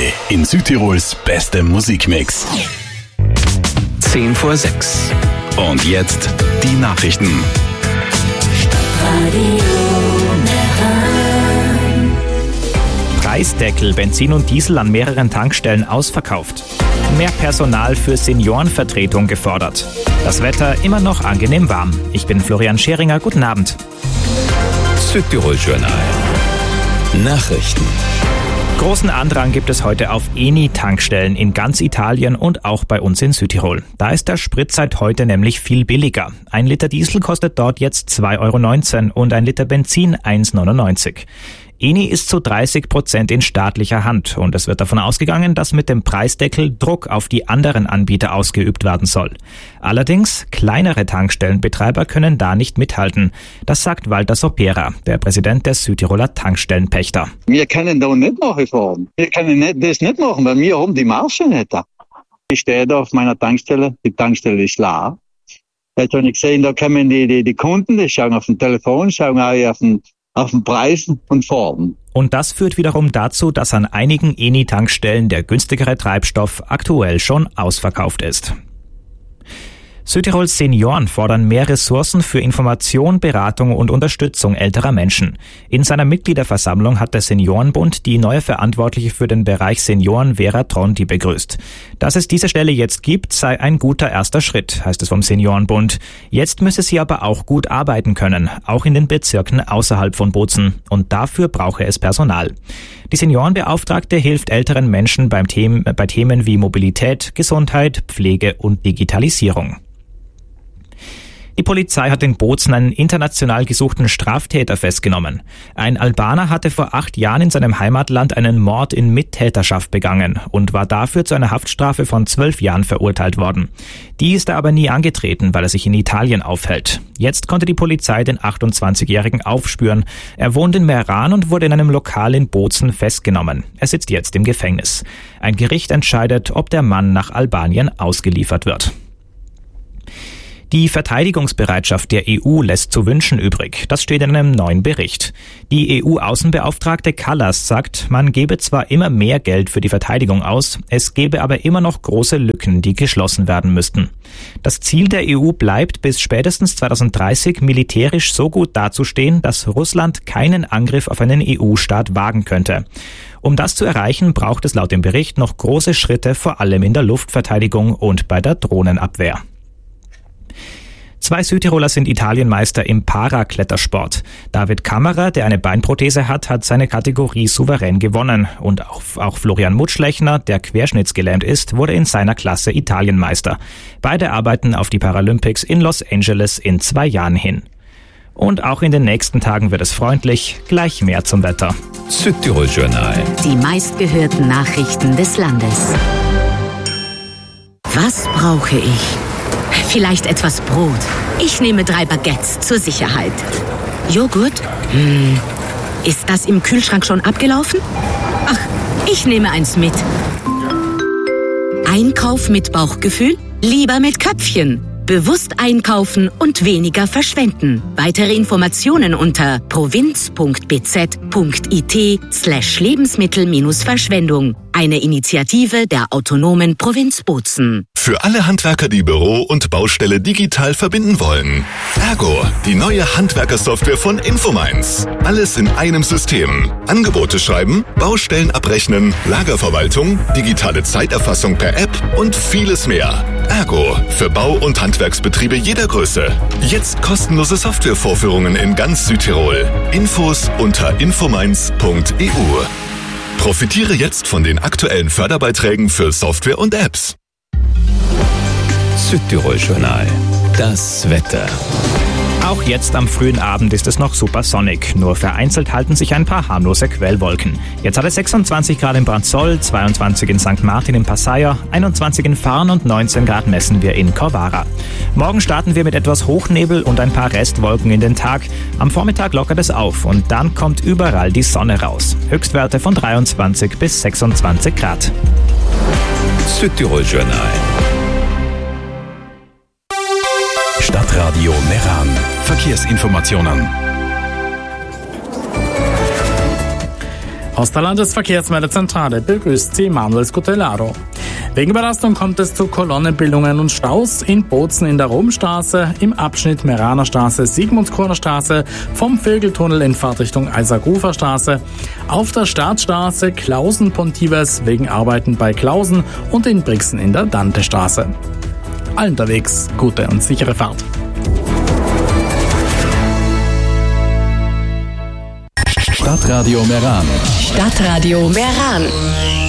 in Südtirols bestem Musikmix. 10 vor 6. Und jetzt die Nachrichten. Preisdeckel, Benzin und Diesel an mehreren Tankstellen ausverkauft. Mehr Personal für Seniorenvertretung gefordert. Das Wetter immer noch angenehm warm. Ich bin Florian Scheringer, guten Abend. Südtirol Journal. Nachrichten. Großen Andrang gibt es heute auf Eni-Tankstellen in ganz Italien und auch bei uns in Südtirol. Da ist der Sprit seit heute nämlich viel billiger. Ein Liter Diesel kostet dort jetzt 2,19 € und ein Liter Benzin 1,99 €. Eni ist zu 30% in staatlicher Hand und es wird davon ausgegangen, dass mit dem Preisdeckel Druck auf die anderen Anbieter ausgeübt werden soll. Allerdings, kleinere Tankstellenbetreiber können da nicht mithalten. Das sagt Walter Sopera, der Präsident der Südtiroler Tankstellenpächter. Wir können da nicht nachfahren. Wir können das nicht machen, weil wir haben die Marge nicht. Ich stehe da auf meiner Tankstelle, die Tankstelle ist leer. Jetzt habe ich gesehen, da kommen die Kunden, die schauen auf dem Telefon, schauen auch auf den Preisen und Farben. Und das führt wiederum dazu, dass an einigen Eni-Tankstellen der günstigere Treibstoff aktuell schon ausverkauft ist. Südtirols Senioren fordern mehr Ressourcen für Information, Beratung und Unterstützung älterer Menschen. In seiner Mitgliederversammlung hat der Seniorenbund die neue Verantwortliche für den Bereich Senioren Vera Tronti begrüßt. Dass es diese Stelle jetzt gibt, sei ein guter erster Schritt, heißt es vom Seniorenbund. Jetzt müsse sie aber auch gut arbeiten können, auch in den Bezirken außerhalb von Bozen. Und dafür brauche es Personal. Die Seniorenbeauftragte hilft älteren Menschen bei Themen wie Mobilität, Gesundheit, Pflege und Digitalisierung. Die Polizei hat in Bozen einen international gesuchten Straftäter festgenommen. Ein Albaner hatte vor 8 Jahren in seinem Heimatland einen Mord in Mittäterschaft begangen und war dafür zu einer Haftstrafe von 12 Jahren verurteilt worden. Die ist er aber nie angetreten, weil er sich in Italien aufhält. Jetzt konnte die Polizei den 28-Jährigen aufspüren. Er wohnt in Meran und wurde in einem Lokal in Bozen festgenommen. Er sitzt jetzt im Gefängnis. Ein Gericht entscheidet, ob der Mann nach Albanien ausgeliefert wird. Die Verteidigungsbereitschaft der EU lässt zu wünschen übrig. Das steht in einem neuen Bericht. Die EU-Außenbeauftragte Kallas sagt, man gebe zwar immer mehr Geld für die Verteidigung aus, es gebe aber immer noch große Lücken, die geschlossen werden müssten. Das Ziel der EU bleibt, bis spätestens 2030 militärisch so gut dazustehen, dass Russland keinen Angriff auf einen EU-Staat wagen könnte. Um das zu erreichen, braucht es laut dem Bericht noch große Schritte, vor allem in der Luftverteidigung und bei der Drohnenabwehr. 2 Südtiroler sind Italienmeister im Paraklettersport. David Kammerer, der eine Beinprothese hat seine Kategorie souverän gewonnen. Und auch Florian Mutschlechner, der querschnittsgelähmt ist, wurde in seiner Klasse Italienmeister. Beide arbeiten auf die Paralympics in Los Angeles in 2 Jahren hin. Und auch in den nächsten Tagen wird es freundlich. Gleich mehr zum Wetter. Südtirol Journal. Die meistgehörten Nachrichten des Landes. Was brauche ich? Vielleicht etwas Brot. Ich nehme 3 Baguettes zur Sicherheit. Joghurt? Ist das im Kühlschrank schon abgelaufen? Ach, ich nehme eins mit. Einkauf mit Bauchgefühl? Lieber mit Köpfchen. Bewusst einkaufen und weniger verschwenden. Weitere Informationen unter provinz.bz.it/Lebensmittel-Verschwendung. Eine Initiative der autonomen Provinz Bozen. Für alle Handwerker, die Büro und Baustelle digital verbinden wollen. Ergo, die neue Handwerkersoftware von Infominds. Alles in einem System. Angebote schreiben, Baustellen abrechnen, Lagerverwaltung, digitale Zeiterfassung per App und vieles mehr. Ergo, für Bau- und Handwerksbetriebe jeder Größe. Jetzt kostenlose Softwarevorführungen in ganz Südtirol. Infos unter infominds.eu. Profitiere jetzt von den aktuellen Förderbeiträgen für Software und Apps. Südtirol Journal. Das Wetter. Auch jetzt am frühen Abend ist es noch super sonnig. Nur vereinzelt halten sich ein paar harmlose Quellwolken. Jetzt hat es 26 Grad in Brandsoll, 22 in St. Martin im Passaier, 21 in Farn und 19 Grad messen wir in Corvara. Morgen starten wir mit etwas Hochnebel und ein paar Restwolken in den Tag. Am Vormittag lockert es auf und dann kommt überall die Sonne raus. Höchstwerte von 23 bis 26 Grad. Südtirol Journal. Stadtradio Meran. Verkehrsinformationen. Aus der Landesverkehrsmeldezentrale begrüßt Sie Manuel Scutellaro. Wegen Überlastung kommt es zu Kolonnenbildungen und Staus in Bozen in der Romstraße, im Abschnitt Meraner Straße, Sigmundskroner Straße, vom Vögeltunnel in Fahrtrichtung Eisagufer Straße, auf der Startstraße Klausen-Pontivers wegen Arbeiten bei Klausen und in Brixen in der Dante-Straße. Allen unterwegs gute und sichere Fahrt. Stadtradio Meran. Stadtradio Meran.